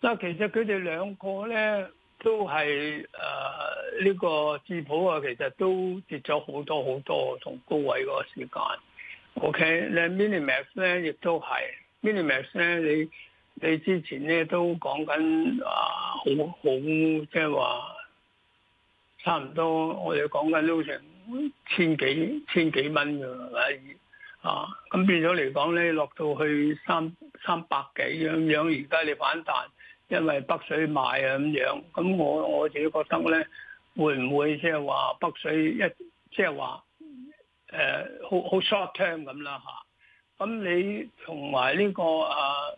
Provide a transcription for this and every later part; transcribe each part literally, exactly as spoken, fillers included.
嗱，其實佢哋兩個咧都係誒呢個智普啊，其實都跌咗好多好多，同高位嗰個時間。OK，你 Minimax 咧亦都係 Minimax 咧，你你之前咧都講緊啊，好好即係話差唔多，我哋講緊都成千幾千幾蚊㗎，係咪啊？咁變咗嚟講咧，落到去三三百幾咁樣，而家你反彈。因為北水買啊咁樣，咁我我自己覺得咧，會唔會即係話北水一即係話誒好好 short term 咁啦嚇？咁你同埋呢個啊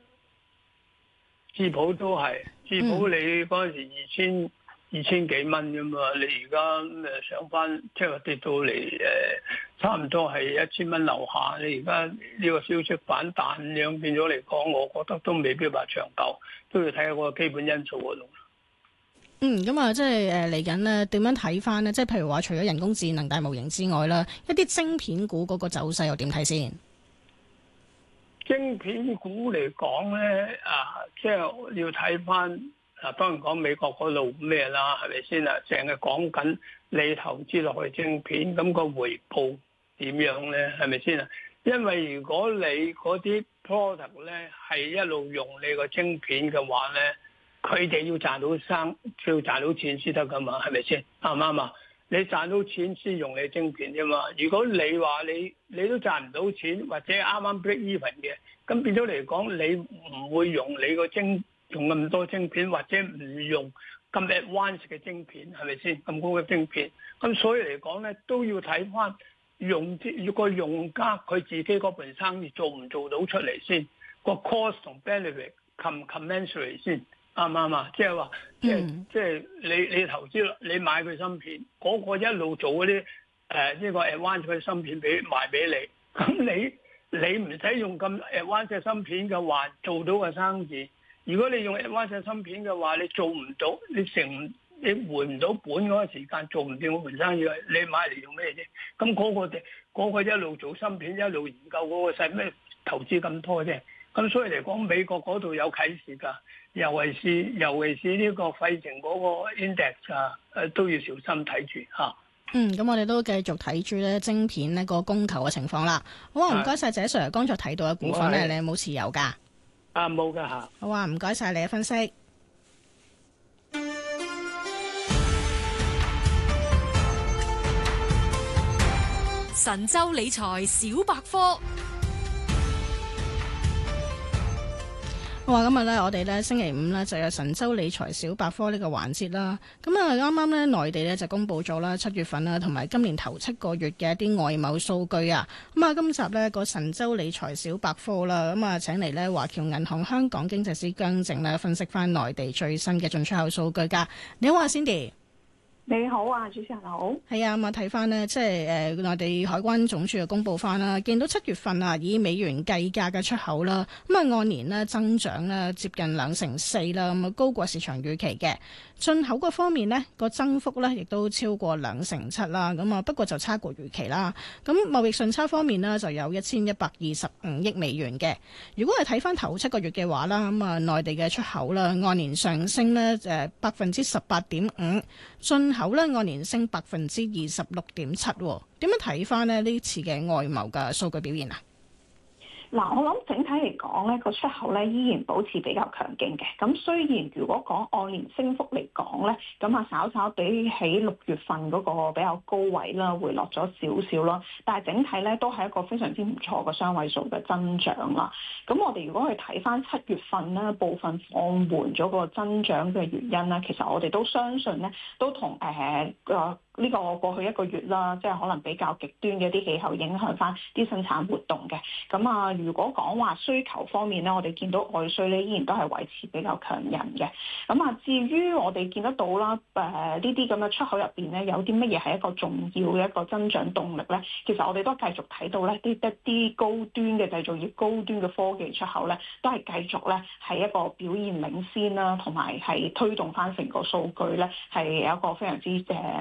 智普都係智普，你嗰陣時二千二千幾蚊啫嘛，你而家誒上翻即係跌到嚟誒差唔多係一千蚊樓下，你而家呢個消息反彈咁樣變咗嚟講，我覺得都未必話長久。都要睇下個基本因素嗰度。 嗯，咁啊，即係誒嚟緊咧，點樣睇翻呢？即係譬如話，除咗人工智能大模型之外啦，一啲晶片股嗰個走勢又點睇先？ 晶片股嚟講咧，啊，即係要睇翻啊，當然講美國嗰度咩啦，係咪先啊？淨係講緊你投資落去晶片，咁個回報點樣咧？係咪先啊？因為如果你嗰啲 product 咧係一路用你個晶片嘅話咧，佢哋要賺到生，要賺到錢先得噶嘛，係咪先？啱唔啱啊？你賺到錢先用你晶片啫嘛。如果你話你你都賺唔到錢，或者啱啱 break even 嘅，咁變咗嚟講，你唔會用你個晶用咁多晶片，或者唔用咁 advanced 嘅晶片，係咪先？咁高嘅晶片，咁所以嚟講咧，都要睇翻。用啲個用家佢自己嗰盤生意做唔做到出嚟先，個 cost 同 benefit com commensurate 先，啱唔啱啊？即係話，即係即係你你投資你買佢芯片，嗰、嗰個一路做嗰啲誒呢個 advanced 嘅芯片俾賣俾你，咁你你唔使用咁 advanced 嘅芯片嘅話，做到個生意。如果你用 advanced 嘅芯片嘅話，你做唔到，你成。你回唔到本嗰個時間，做唔掂嗰盤生意，你買嚟用咩啫？咁嗰、嗰個嘅嗰、嗰個一路做芯片，一路研究嗰個使咩投資咁多啫？咁所以嚟講，美國嗰度有啟示㗎，尤其是尤其是呢個費城嗰個 index 啊，誒都要小心睇住嚇。 嗯，咁我哋都繼續睇住咧晶片呢個供求嘅情況啦。好啊，唔該晒，謝 Sir，剛才睇到嘅股份咧，你有冇持有㗎？ 啊，冇㗎嚇。 好啊，唔該晒你嘅分析。 神州理財小百科。 我話今日咧，我哋咧星期五咧就有神州理財小百科呢個環節啦。咁啊，啱啱咧內地咧就公布咗啦七月份啦，同埋今年頭七個月嘅一啲外貿數據啊。咁啊，今集呢個神州理財小百科啦，咁啊請嚟呢華僑銀行香港經濟師姜靖咧分析翻內地最新嘅進出口數據噶。你好啊，Cindy。 你好啊，主持人好。 係啊，咁啊睇翻呢，即係誒內地海關總署嘅公佈翻啦，見到七月份啊以美元計價嘅出口啦，咁啊按年呢增長呢接近兩成四啦，咁啊高過市場預期嘅。進口嗰方面呢個增幅呢亦都超過兩成七啦，咁啊不過就差過預期啦。咁貿易順差方面呢就有一千一百二十五億美元嘅。如果係睇翻頭七個月嘅話啦，咁啊內地嘅出口啦按年上升呢誒百分之十八點五，進口咧按年升百分之二十六點七，點樣睇翻咧呢次嘅外貿嘅數據表現啊？ 嗱，我諗整體嚟講咧，個出口咧依然保持比較強勁嘅。咁雖然如果講按年升幅嚟講咧，咁啊稍稍比起六月份嗰個比較高位啦，回落咗少少啦。但係整體咧都係一個非常之唔錯嘅雙位數嘅增長啦。咁我哋如果去睇翻七月份咧，部分放緩咗個增長嘅原因咧，其實我哋都相信咧，都同誒個呢個過去一個月啦，即係可能比較極端嘅啲氣候影響翻啲生產活動嘅。咁啊，如果講話需求方面咧，我哋見到外需咧依然都係維持比較強韌嘅。咁啊，至於我哋見得到啦，誒呢啲咁嘅出口入邊咧，有啲乜嘢係一個重要嘅一個增長動力咧？其實我哋都繼續睇到咧，啲一啲高端嘅製造業、高端嘅科技出口咧，都係繼續咧係一個表現領先啦，同埋係推動翻成個數據咧係有一個非常之誒唔錯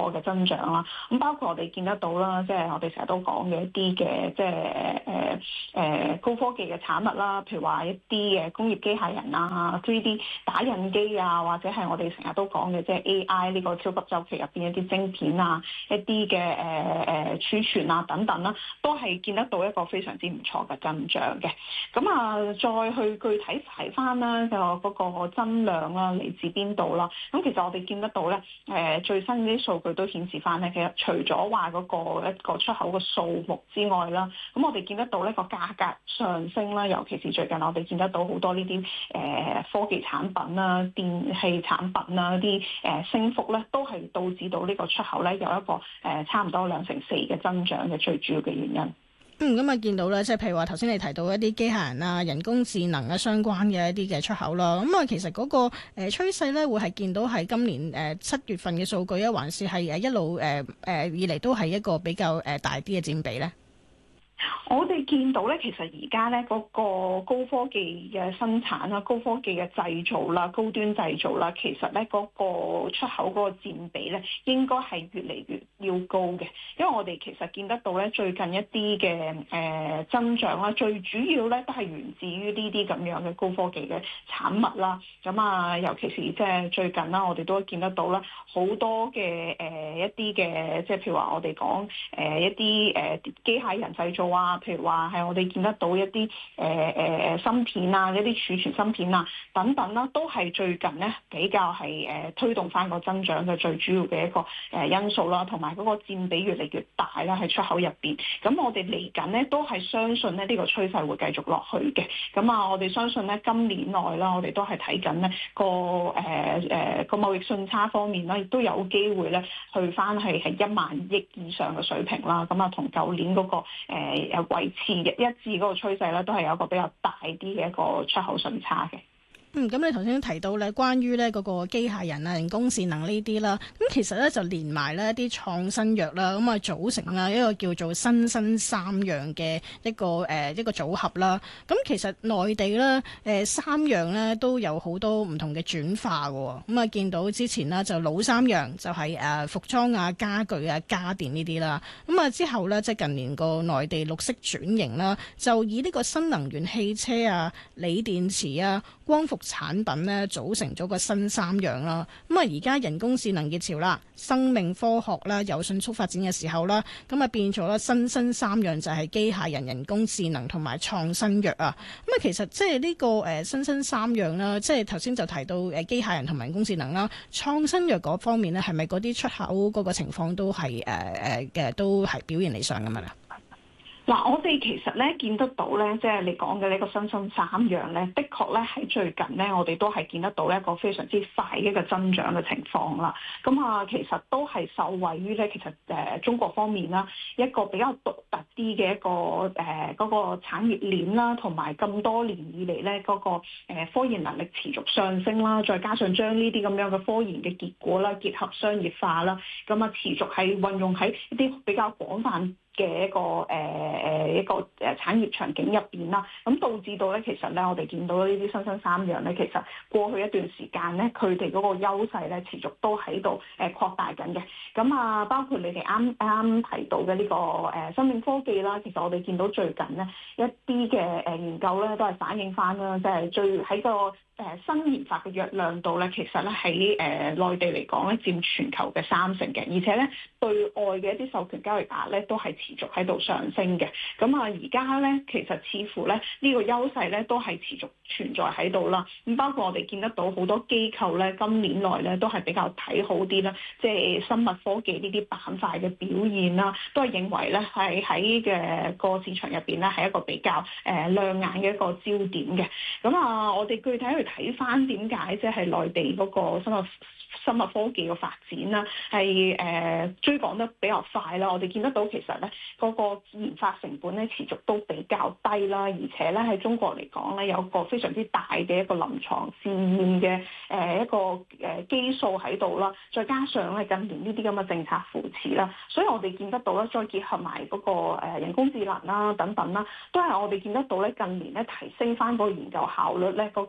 錯嘅增長啦。咁包括我哋見得到啦，即係我哋成日都講嘅一啲嘅即係誒誒高科技嘅產物啦，譬如話一啲嘅工業機械人啊、三 D 打印機啊，或者係我哋成日都講嘅即係 A I 呢個超級周期入邊一啲晶片啊、一啲嘅誒誒儲存啊等等啦，都係見得到一個非常之唔錯嘅增長嘅。咁啊，再去具體睇翻啦，就嗰個增量啦，嚟自邊度啦？咁其實我哋見得到咧，誒最新啲數據都顯示翻咧，其實除咗話嗰個一個出口嘅數目之外啦，咁我哋見得到呢個價格上升啦，尤其是最近我哋見得到好多呢啲誒科技產品啦、電器產品啦啲誒升幅咧，都係導致到呢個出口咧有一個誒差唔多兩成四嘅增長嘅最主要嘅原因。 嗯，咁啊見到咧，即係譬如話頭先你提到一啲機械人啊、人工智能啊相關嘅一啲嘅出口啦，咁啊其實嗰個誒趨勢咧，會係見到係今年誒七月份嘅數據啊，還是係誒一路誒誒以嚟都係一個比較誒大啲嘅佔比咧？ 我哋見到咧，其實而家咧嗰個高科技嘅生產啦、高科技嘅製造啦、高端製造啦，其實咧嗰個出口嗰個佔比咧，應該係越嚟越要高嘅。因為我哋其實見得到咧，最近一啲嘅誒增長啦，最主要咧都係源自於呢啲咁樣嘅高科技嘅產物啦。咁啊，尤其是即係最近啦，我哋都見得到啦，好多嘅誒、呃、一啲嘅，即係譬如話我哋講誒一啲誒機械人製造啊，譬如話係我哋見得到一啲誒誒芯片啊，一啲儲存芯片啊等等啦，都係最近咧比較係誒、呃、推動翻個增長嘅最主要嘅一個誒因素啦，同埋嗰個佔比越嚟越大啦喺出口入邊。咁我哋嚟緊咧都係相信咧呢個趨勢會繼續落去嘅。咁啊，我哋相信咧今年內啦，我哋都係睇緊咧個誒誒個貿易順差方面啦，亦都有機會咧去翻係係一萬億以上嘅水平啦。咁啊，同舊年嗰、那個誒、呃維持一致嗰個趨勢咧，都係有一個比較大啲嘅一個出口順差嘅。 嗯，咁你頭先提到咧，關於咧嗰個機械人啊、人工智能呢啲啦，咁其實咧就連埋咧一啲創新藥啦，咁啊組成啦一個叫做新生三樣嘅一個誒、呃、一個組合啦。咁其實內地咧誒、呃、三樣咧都有好多唔同嘅轉化嘅，咁啊見到之前啦就老三樣就係、是、誒、呃、服裝啊、家具啊、家電呢啲啦，咁啊之後咧即係近年個內地綠色轉型啦，就以呢個新能源汽車啊、鋰電池啊、光伏產品咧組成咗個新三樣啦，咁啊而家人工智能熱潮啦，生命科學啦有迅速發展嘅時候啦，咁啊變咗啦新新三樣就係機械人、人工智能同埋創新藥啊，咁啊其實即係呢個誒新新三樣啦，即係頭先就提到誒機械人同埋人工智能啦，創新藥嗰方面咧係咪嗰啲出口嗰個情況都係誒誒嘅都係表現理想咁啊？ 嗱，我哋其實咧見得到咧，即係你講嘅呢個新生三樣咧，的確咧喺最近咧，我哋都係見得到一個非常之快嘅一個增長嘅情況啦。咁啊，其實都係受惠於咧，其實誒中國方面啦，一個比較獨特啲嘅一個誒嗰個產業鏈啦，同埋咁多年以嚟咧嗰個誒科研能力持續上升啦，再加上將呢啲咁樣嘅科研嘅結果啦結合商業化啦，咁啊持續係運用喺一啲比較廣泛嘅一個誒誒、呃、一個誒產業場景入邊啦，咁導致到咧，其實咧我哋見到呢啲新生三樣咧，其實過去一段時間咧，佢哋嗰個優勢咧持續都喺度誒擴大緊嘅。咁啊，包括你哋啱啱提到嘅呢個誒生命科技啦，其實我哋見到最近咧一啲嘅誒研究咧都係反映翻啦，即係最喺個誒新研發嘅藥量度咧，其實咧喺誒內地嚟講咧佔全球嘅三成嘅，而且咧對外嘅一啲授權交易額咧都係持續喺度上升嘅。咁啊，而家咧其實似乎咧呢個優勢咧都係持續存在喺度啦。咁包括我哋見得到好多機構咧今年內咧都係比較睇好啲啦，即係生物科技呢啲板塊嘅表現啦，都係認為咧係喺嘅個市場入邊咧係一個比較誒亮眼嘅一個焦點嘅。咁啊，我哋具體去睇翻點解即係內地嗰個生物生物科技嘅發展啦，係誒、呃、追趕得比較快啦。我哋見得到其實咧嗰個研發成本咧持續都比較低啦，而且咧喺中國嚟講咧有個非常之大嘅一個臨床試驗嘅誒一個誒基數喺度啦，再加上咧近年呢啲咁嘅政策扶持啦，所以我哋見得到咧，再結合埋嗰個誒人工智能啦等等啦，都係我哋見得到咧近年咧提升翻個研究效率咧嗰個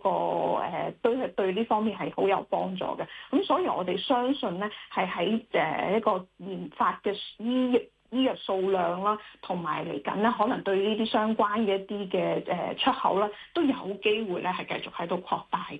誒對對呢方面係好有幫助嘅。咁所以我哋相信咧係喺誒一個研發嘅醫藥醫藥數量啦，同埋嚟緊咧可能對呢啲相關嘅一啲嘅誒出口咧都有機會咧係繼續喺度擴大嘅。